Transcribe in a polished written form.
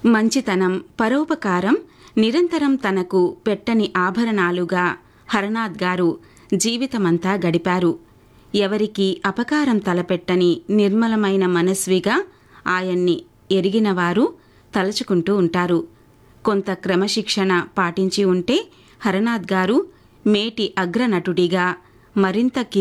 మంచితనం, పరోపకారం నిరంతరం తనకు పెట్టని ఆభరణాలుగా హరనాథ్ గారు జీవితమంతా గడిపారు. ఎవరికీ అపకారం తలపెట్టని నిర్మలమైన మనస్విగా ఆయన్ని ఎరిగినవారు తలుచుకుంటూ ఉంటారు. కొంత క్రమశిక్షణ పాటించి ఉంటే హరనాథ్ గారు మేటి అగ్రనటుడిగా మరింత